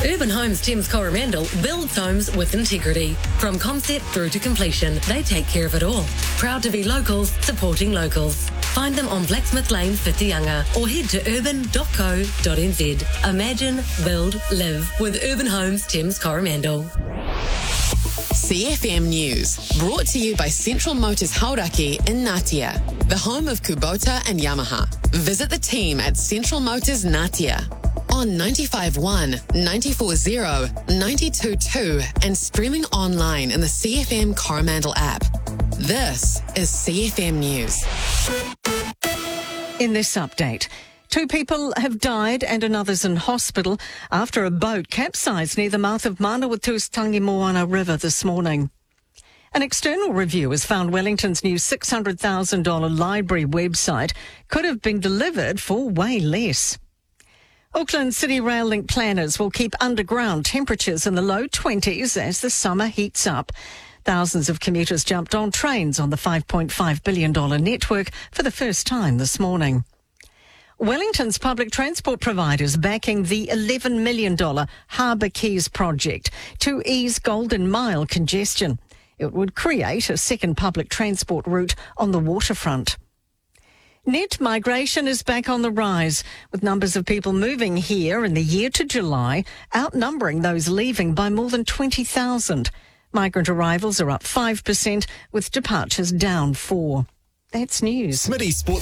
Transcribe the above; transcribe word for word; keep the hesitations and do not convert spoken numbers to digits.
Urban Homes Thames Coromandel builds homes with integrity. From concept through to completion, they take care of it all. Proud to be locals, supporting locals. Find them on Blacksmith Lane, Whitianga, or head to urban dot co dot n z. Imagine, build, live with Urban Homes Thames Coromandel. C F M News, brought to you by Central Motors Hauraki in Ngatea, the home of Kubota and Yamaha. Visit the team at Central Motors Ngatea on ninety-five one, ninety-four zero, ninety-two point two and streaming online in the C F M Coromandel app. This is C F M News. In this update, two people have died and another's in hospital after a boat capsized near the mouth of Manawatu's Tangimoana River this morning. An external review has found Wellington's new six hundred thousand dollars library website could have been delivered for way less. Auckland City Rail Link planners will keep underground temperatures in the low twenties as the summer heats up. Thousands of commuters jumped on trains on the five point five billion dollars network for the first time this morning. Wellington's public transport providers backing the eleven million dollars Harbour Quays project to ease Golden Mile congestion. It would create a second public transport route on the waterfront. Net migration is back on the rise, with numbers of people moving here in the year to July outnumbering those leaving by more than twenty thousand. Migrant arrivals are up five percent, with departures down four. That's news. Smitty Sports